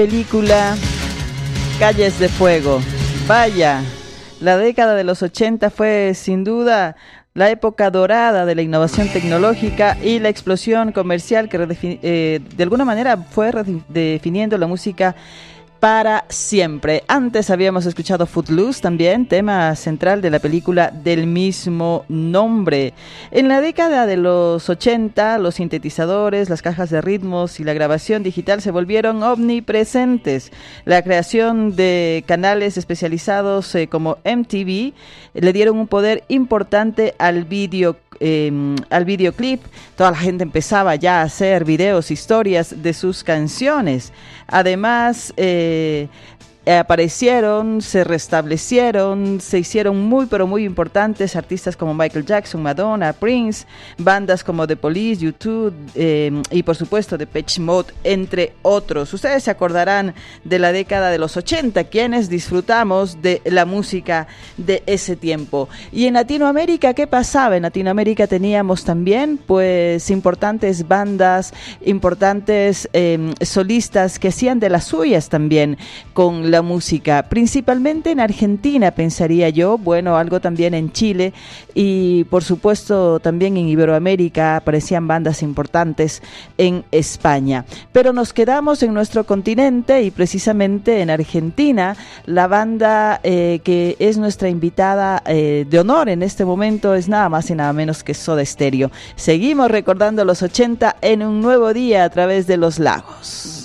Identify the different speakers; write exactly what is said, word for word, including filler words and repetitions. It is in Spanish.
Speaker 1: Película Calles de Fuego. Vaya, la década de los ochenta fue sin duda la época dorada de la innovación tecnológica y la explosión comercial que redefin- eh, de alguna manera fue redefiniendo la música para siempre. Antes habíamos escuchado Footloose también, tema central de la película del mismo nombre. En la década de los ochenta, los sintetizadores, las cajas de ritmos y la grabación digital se volvieron omnipresentes. La creación de canales especializados eh, como M T V le dieron un poder importante al video Eh, al videoclip. Toda la gente empezaba ya a hacer videos, historias de sus canciones. Además, eh, aparecieron, se restablecieron, se hicieron muy pero muy importantes artistas como Michael Jackson, Madonna, Prince, bandas como The Police, U dos eh, y por supuesto Depeche Mode, entre otros. Ustedes se acordarán de la década de los ochenta, quienes disfrutamos de la música de ese tiempo. Y en Latinoamérica, ¿qué pasaba? En Latinoamérica teníamos también pues importantes bandas, importantes eh, solistas que hacían de las suyas también con la música, principalmente en Argentina, pensaría yo, bueno, algo también en Chile y por supuesto también en Iberoamérica aparecían bandas importantes en España. Pero nos quedamos en nuestro continente y precisamente en Argentina, la banda eh, que es nuestra invitada eh, de honor en este momento es nada más y nada menos que Soda Stereo. Seguimos recordando los ochenta en un nuevo día a través de Los Lagos.